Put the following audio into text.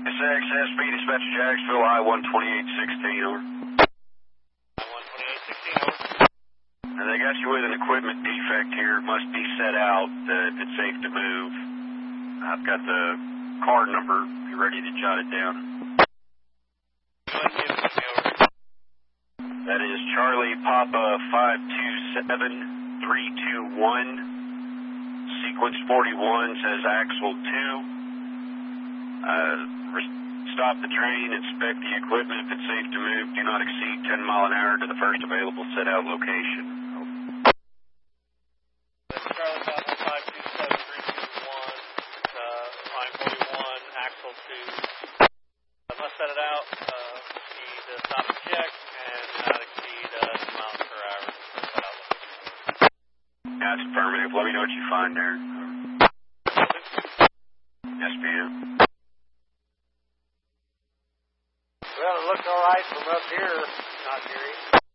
SXSB, dispatch Jacksonville, I-12816, over. I-12816, over. And they got you with an equipment defect here. It must be set out that it's safe to move. I've got the card number. You ready to jot it down? Go ahead and give it to me, over. That is Charlie Papa 527321. Sequence 41 says Axle 2. Stop the train, inspect the equipment. If it's safe to move, do not exceed 10 miles an hour to the first available set out location. That's Charlie Papa 527321, line 41, Axle 2. I must set it out. Need to stop and check and not exceed 10 miles per hour. Set out location. That's affirmative. Let me know what you find there. Yes, ma'am. Well, it looks all right from up here, not Gary.